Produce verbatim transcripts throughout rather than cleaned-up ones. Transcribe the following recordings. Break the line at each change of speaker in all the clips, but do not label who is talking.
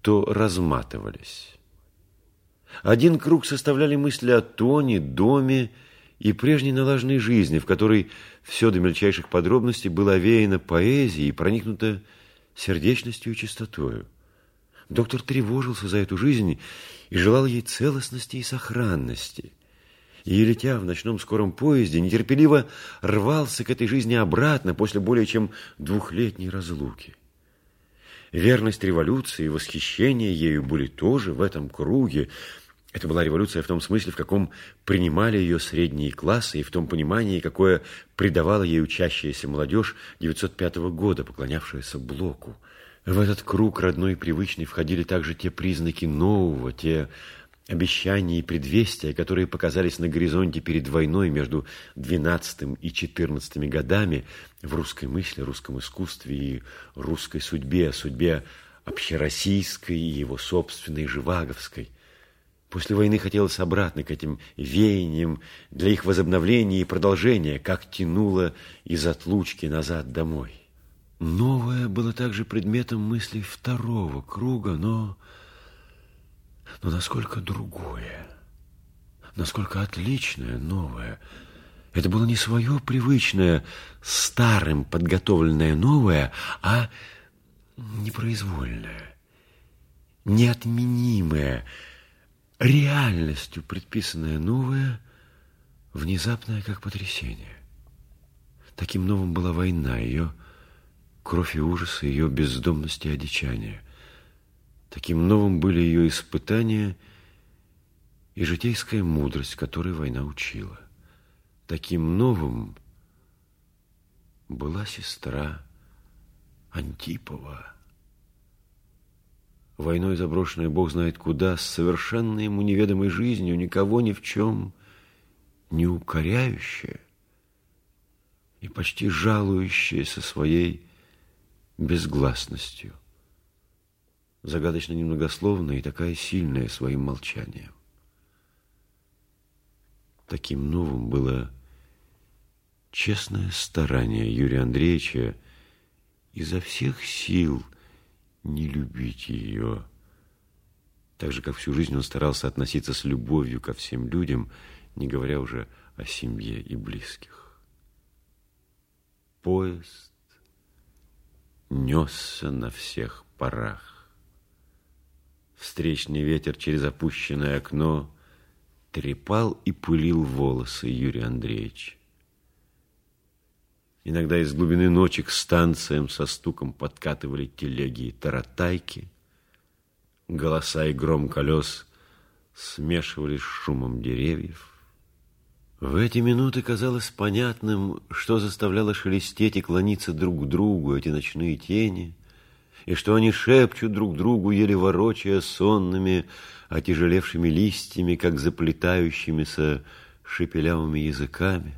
то разматывались. Один круг составляли мысли о Тоне, доме и прежней налаженной жизни, в которой все до мельчайших подробностей было овеяно поэзией и проникнуто сердечностью и чистотою. Доктор тревожился за эту жизнь и желал ей целостности и сохранности. И, летя в ночном скором поезде, нетерпеливо рвался к этой жизни обратно после более чем двухлетней разлуки. Верность революции и восхищение ею были тоже в этом круге. Это была революция в том смысле, в каком принимали ее средние классы, и в том понимании, какое придавала ей учащаяся молодежь девятьсот пятого года, поклонявшаяся Блоку. В этот круг родной и привычный входили также те признаки нового, те обещания и предвестия, которые показались на горизонте перед войной между двенадцатым и четырнадцатыми годами в русской мысли, русском искусстве и русской судьбе, судьбе общероссийской и его собственной живаговской. После войны хотелось обратно к этим веяниям для их возобновления и продолжения, как тянуло из отлучки назад домой. Новое было также предметом мыслей второго круга, но... Но насколько другое, насколько отличное, новое. Это было не свое привычное, старым подготовленное новое, а непроизвольное, неотменимое, реальностью предписанное новое, внезапное, как потрясение. Таким новым была война, ее кровь и ужас, ее бездомность и одичание. Таким новым были ее испытания и житейская мудрость, которой война учила. Таким новым была сестра Антипова. Войной заброшенная Бог знает куда, с совершенно ему неведомой жизнью, никого ни в чем не укоряющая и почти жалующаяся своей безгласностью. Загадочно немногословная и такая сильная своим молчанием. Таким новым было честное старание Юрия Андреевича изо всех сил не любить ее, так же, как всю жизнь он старался относиться с любовью ко всем людям, не говоря уже о семье и близких. Поезд несся на всех парах. Встречный ветер через опущенное окно трепал и пылил волосы Юрия Андреевича. Иногда из глубины ночи к станциям со стуком подкатывали телеги и таратайки. Голоса и гром колес смешивались с шумом деревьев. В эти минуты казалось понятным, что заставляло шелестеть и клониться друг к другу эти ночные тени, и что они шепчут друг другу, еле ворочая сонными, отяжелевшими листьями, как заплетающимися шепелявыми языками.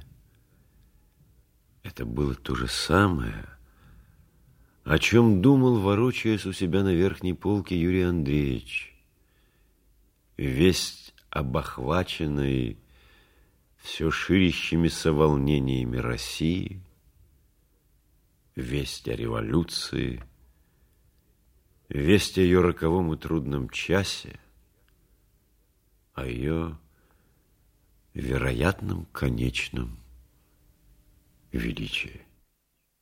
Это было то же самое, о чем думал, ворочаясь у себя на верхней полке, Юрий Андреевич. Весть об охваченной все ширящимися волнениями России, весть о революции, весть о ее роковом и трудном часе, о ее вероятном конечном величии.